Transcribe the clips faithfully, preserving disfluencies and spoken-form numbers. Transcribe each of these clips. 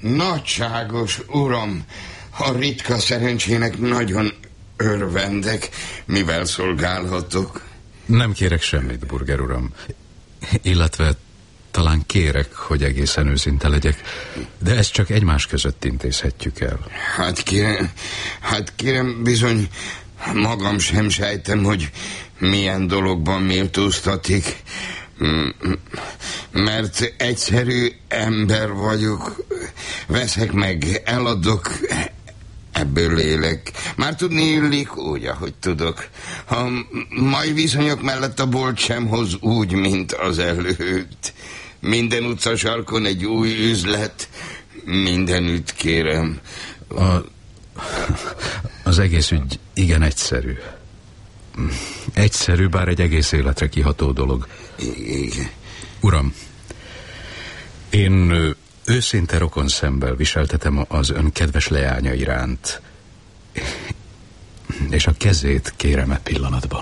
Nagyságos uram, a ritka szerencsének nagyon örvendek. Mivel szolgálhatok? Nem kérek semmit, Burger uram. Illetve talán kérek, hogy egészen őszinte legyek, de ezt csak egymás között intézhetjük el. Hát kérem, hát kérem, bizony magam sem sejtem, hogy milyen dologban méltóztatik, mert egyszerű ember vagyok. Veszek meg, eladok, ebből élek. Már tudni illik úgy, ahogy tudok. A mai viszonyok mellett a bolt sem hoz úgy, mint az előtt. Minden utcasarkon egy új üzlet, mindenütt kérem. A, az egész ügy igen egyszerű. Egyszerű, bár egy egész életre kiható dolog. Igen. Uram, én őszinte rokon szemmel viseltetem az ön kedves leánya iránt, és a kezét kérem e pillanatban.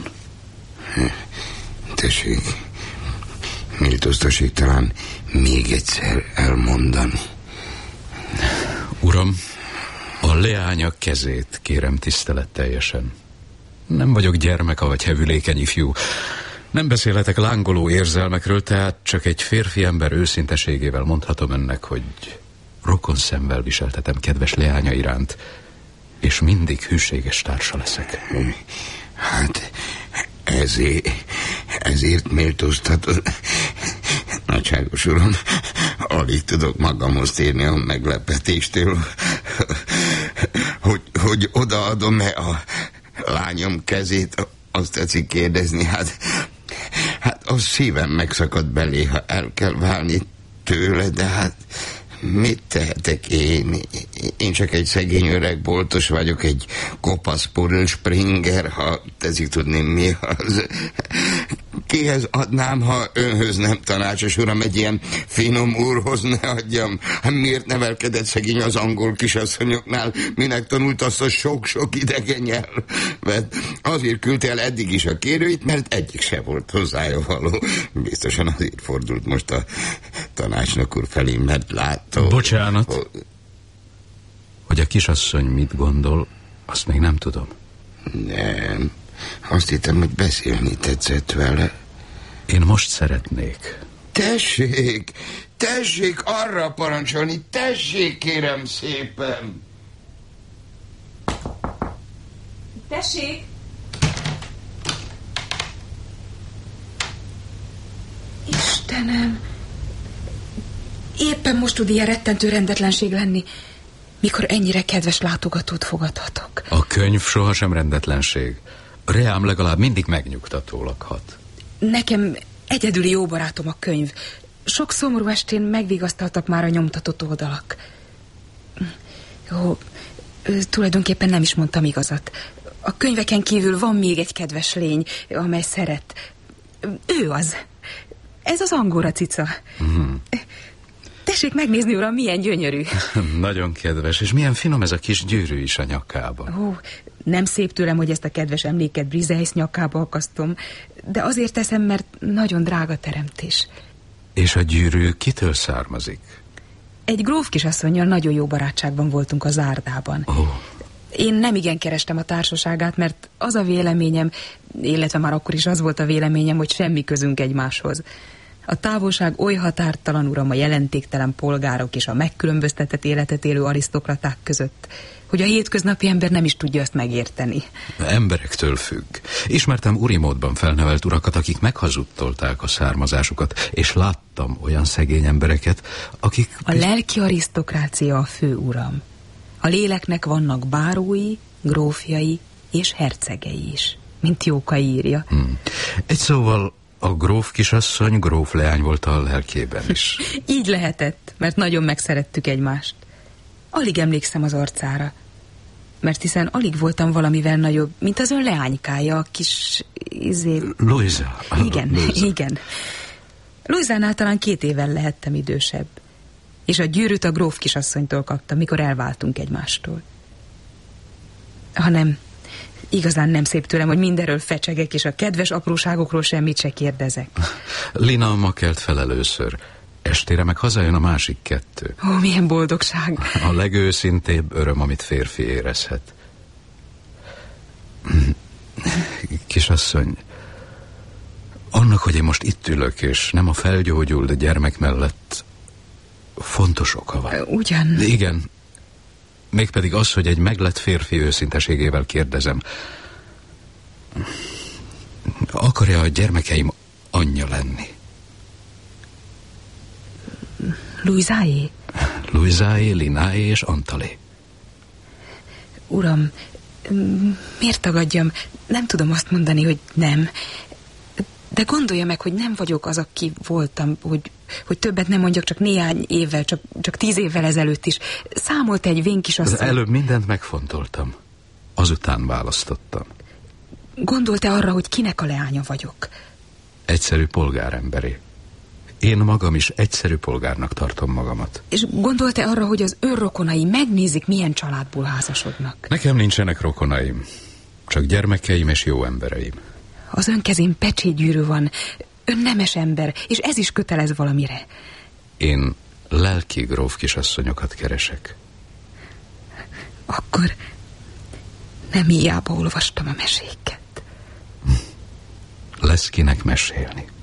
Tessék, méltóztassék talán még egyszer elmondani. Uram, a leánya kezét kérem tiszteletteljesen. Nem vagyok gyermek, vagy hevülékeny ifjú. Nem beszélhetek lángoló érzelmekről, tehát csak egy férfi ember őszinteségével mondhatom önnek, hogy rokon szemmel viseltetem kedves leánya iránt, és mindig hűséges társa leszek. Hát ezért, ezért méltóztatod. Nagyságos uram, alig tudok magamhoz térni a meglepetéstől, hogy, hogy odaadom-e a lányom kezét, azt tetszik kérdezni. Hát, hát a szívem megszakad belé, ha el kell válni tőle, de hát mit tehetek én? Én csak egy szegény öreg boltos vagyok, egy kopasz Pudel Springer, ha tetszik tudni mi az. Kihez adnám, ha önhöz nem, tanácsos uram, egy ilyen finom úrhoz ne adjam? Miért nevelkedett szegény az angol kisasszonyoknál? Minek tanult azt a sok-sok idegen nyelvet? Azért küldte el eddig is a kérőit, mert egyik se volt hozzája való. Biztosan azért fordult most a tanácsnok úr felé, mert látta. Bocsánat. Hogy a kisasszony mit gondol, azt még nem tudom. Nem. Azt hittem, hogy beszélni tetszett vele. Én most szeretnék. Tessék, tessék arra parancsolni, tessék, kérem szépen. Tessék! Istenem! Éppen most tud ilyen rettentő rendetlenség lenni, mikor ennyire kedves látogatót fogadhatok. A könyv sohasem rendetlenség. Reám legalább mindig megnyugtatólag hat. Nekem egyedüli jó barátom a könyv. Sok szomorú estén megvigasztaltak már a nyomtatott oldalak. Jó, tulajdonképpen nem is mondtam igazat. A könyveken kívül van még egy kedves lény, amely szeret. Ő az. Ez az angora cica. Mm. Tessék megnézni, uram, milyen gyönyörű. Nagyon kedves, és milyen finom ez a kis gyűrű is a nyakában. Ó, nem szép tőlem, hogy ezt a kedves emléket Briseis nyakába akasztom, de azért teszem, mert nagyon drága teremtés. És a gyűrű kitől származik? Egy gróf kisasszonnyal nagyon jó barátságban voltunk a zárdában. Oh. Én nem igen kerestem a társaságát, mert az a véleményem, illetve már akkor is az volt a véleményem, hogy semmi közünk egymáshoz. A távolság oly határtalan, uram, a jelentéktelen polgárok és a megkülönböztetett életet élő arisztokraták között, hogy a hétköznapi ember nem is tudja ezt megérteni. Emberektől függ. Ismertem uri módban felnevelt urakat, akik meghazudtolták a származásukat, és láttam olyan szegény embereket, akik... A lelki arisztokrácia a fő, uram. A léleknek vannak bárói, grófjai és hercegei is, mint Jókai írja. Hmm. Egy szóval... A gróf kisasszony gróf leány volt a lelkében is. Így lehetett, mert nagyon megszerettük egymást. Alig emlékszem az arcára, mert hiszen alig voltam valamivel nagyobb, mint az ön leánykája, a kis... Izé... Louisa. Igen, Louisa. igen. Louisánál talán két évvel lehettem idősebb. És a gyűrűt a gróf kisasszonytól kaptam, mikor elváltunk egymástól. Hanem... Igazán nem szép tőlem, hogy mindenről fecsegek, és a kedves apróságokról semmit se kérdezek. Lina ma kelt fel először. Estére meg hazajön a másik kettő. Ó, milyen boldogság. A legőszintébb öröm, amit férfi érezhet. Kisasszony, annak, hogy én most itt ülök, és nem a felgyógyult gyermek mellett, fontos oka van. Ugyan. Igen. Mégpedig az, hogy egy meglett férfi őszinteségével kérdezem. Akarja a gyermekeim anyja lenni? Luizáé? Luizáé, Lináé és Antalé. Uram, miért tagadjam? Nem tudom azt mondani, hogy nem. De gondolja meg, hogy nem vagyok az, aki voltam, hogy, hogy többet nem mondjak, csak néhány évvel, csak, csak tíz évvel ezelőtt is. Számolt egy vén kisasszony. Előbb mindent megfontoltam. Azután választottam. Gondolt-e arra, hogy kinek a leánya vagyok? Egyszerű polgáremberé. Én magam is egyszerű polgárnak tartom magamat. És gondolt-e arra, hogy az önrokonai megnézik, milyen családból házasodnak? Nekem nincsenek rokonaim, csak gyermekeim és jó embereim. Az ön kezén pecsétgyűrű van, ön nemes ember, és ez is kötelez valamire. Én lelki gróf kisasszonyokat keresek. Akkor nem hiába olvastam a meséket. Lesz kinek mesélni.